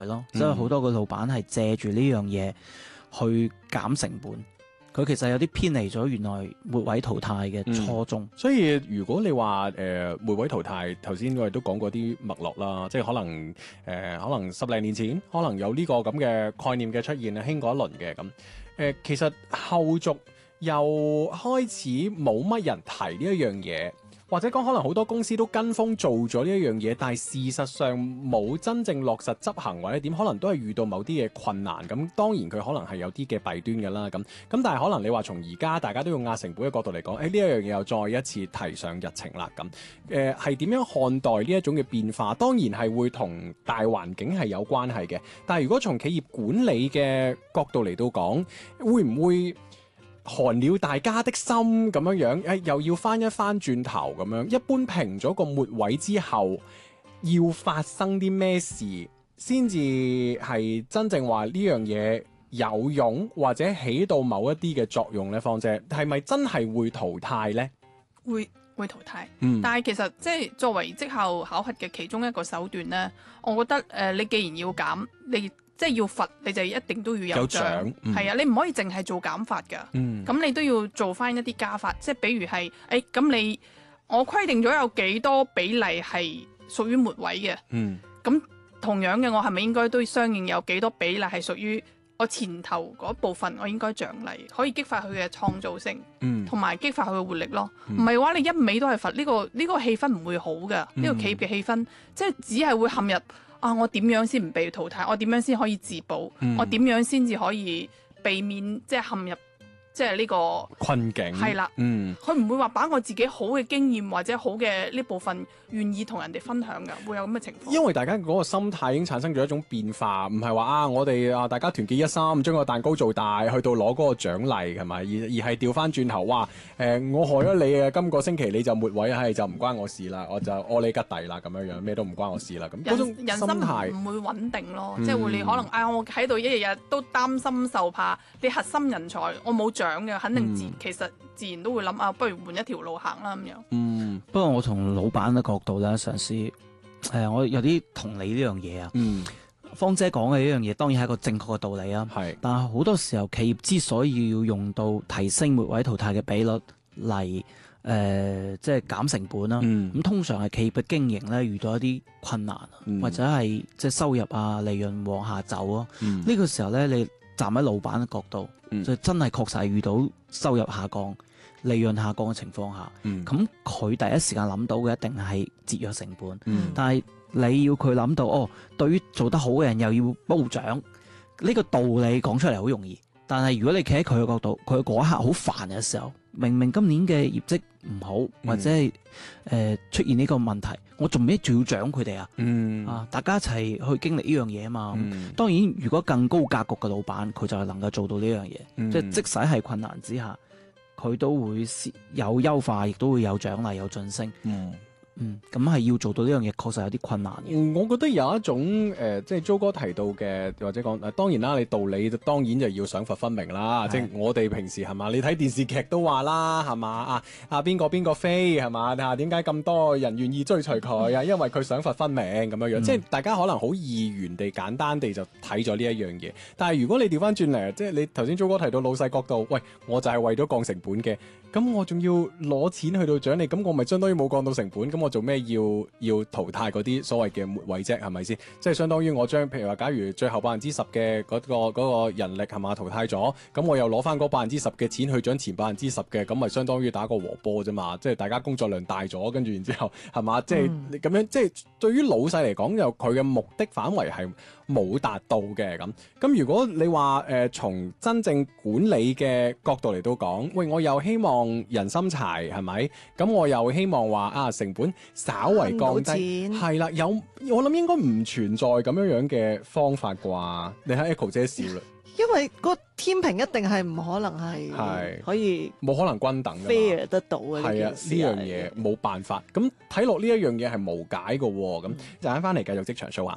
咯，所以好多個老闆係借住呢樣嘢去減成本。佢其實有啲偏離咗原來末位淘汰嘅初衷。 所以如果你話末位淘汰，頭先我哋都講過啲脈絡啦，即係可能10零年前可能有呢個咁嘅概念嘅出現啊，興過一輪嘅咁。其實後續又開始冇乜人提呢一樣嘢。或者講可能好多公司都跟風做咗呢一樣嘢，但係事實上冇真正落實執行或者點，可能都係遇到某啲嘅困難。咁當然佢可能係有啲嘅弊端㗎啦。咁但係可能你話從而家大家都用壓成本嘅角度嚟講，呢一樣嘢又再一次提上日程啦。咁係點樣看待呢一種嘅變化？當然係會同大環境係有關係嘅。但係如果從企業管理嘅角度嚟到講，會唔會寒了大家的心咁樣，又要翻一翻轉頭咁樣。一般平咗個末位之後，要發生啲咩事，先至係真正話呢樣嘢有用，或者起到某一啲嘅作用呢？芳姐，係咪真係會淘汰呢？ 會淘汰，但係其實即係作為績效考核嘅其中一個手段呢，我覺得你既然要減，你即係要罰，你就一定都要有獎。係啊，你唔可以淨係做減法㗎。咁你都要做翻一啲加法，即係比如係咁我規定咗有幾多比例係屬於末位嘅。咁同樣嘅，我係咪應該都相應有幾多比例係屬於我前頭嗰部分？我應該獎勵，可以激發佢嘅創造性，同埋激發佢嘅活力咯。唔係話你一味都係罰，呢個氣氛唔會好㗎。呢個企業嘅氣氛即係只係會陷入我點樣先唔被淘汰？我點樣先可以自保？我點樣先至可以避免即係陷入即係呢個困境？係啦， 佢唔會話把我自己好嘅經驗或者好嘅呢部分願意同人哋分享㗎，會有咁嘅情況。 因為大家嗰個心態已經產生咗一種變化，唔係話我哋大家團結一心，將個蛋糕做大，去到攞嗰個獎勵係咪？而係調翻轉頭，我害咗你啊！今個星期你就末位，就唔關我事啦，我就屙你吉弟啦，咁樣咩都唔關我事啦。咁嗰種心態人心唔會穩定咯，即係會你可能我喺度一日都擔心受怕，你核心人才我冇獎嘅，肯定其實自然都會諗不如換一條路行啦咁樣。 不過我從老闆嘅角度咧，嘗試我有啲同理呢樣嘢啊。芳姐講嘅呢樣嘢，當然係一個正確嘅道理啊。但係好多時候企業之所以要用到提升末位淘汰嘅比率嚟即係減成本啦，咁通常係企業嘅經營咧遇到一啲困難，或者係即係收入啊利潤往下走啊。呢個時候咧，你站喺老闆嘅角度，就真係確實係遇到收入下降、利潤下降嘅情況下，咁佢第一時間諗到嘅一定係節約成本。但係你要佢諗到對於做得好嘅人又要褒獎，呢個道理講出嚟好容易。但係如果你企喺佢嘅角度，佢嗰一刻好煩嘅時候，明明今年嘅業績唔好，或者係出現呢個問題，我仲要獎佢哋啊？大家一齊去經歷呢樣嘢啊嘛。當然，如果更高格局嘅老闆，佢就係能夠做到呢樣嘢，即使係困難之下，佢都會有優化，亦都會有獎勵，有晉升。咁係要做到呢樣嘢，確實有啲困難嘅。 我覺得有一種即係 Jo 哥提到嘅，或者講當然啦，你道理當然就要賞罰分明啦。即係我哋平時係嘛，你睇電視劇都話啦，係嘛邊個飛係嘛？點解咁多人願意追隨佢啊？因為佢賞罰分明咁樣。即係大家可能好二元地、簡單地就睇咗呢一樣嘢。但係如果你調翻轉嚟，即係你頭先 Jo 哥提到老細角度，喂，我就係為咗降成本嘅，咁我仲要攞錢去到獎你，咁我咪相當於冇降到成本，咁我做咩要淘汰嗰啲所謂嘅末位啫？係咪先？即係相當於我將譬如話，假如最後10%嘅嗰個人力係嘛淘汰咗，咁我又攞翻嗰10%嘅錢去獎前10%嘅，咁咪相當於打個和波啫嘛？即係大家工作量大咗，跟住然之後係嘛？即係你咁樣，即係對於老細嚟講，又佢嘅目的範圍係冇達到嘅咁。咁如果你話從真正管理嘅角度嚟到講，喂，我又希望人心齊係咪？咁我又希望話成本稍為降低，係啦，我諗應該唔存在咁樣嘅方法啩？你睇 Echo 姐笑啦， 因為個天平一定係唔可能係可以冇可能均等嘅 fair 得到嘅。 係啊，呢樣嘢冇辦法。咁睇落呢一樣嘢係無解嘅喎。咁陣間翻嚟繼續職場 show 啊！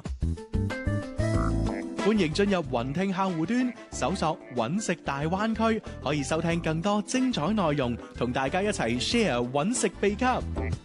歡迎進入雲聽客戶端，搜索揾食大灣區，可以收聽更多精彩內容，同大家一齊 share 揾食秘笈。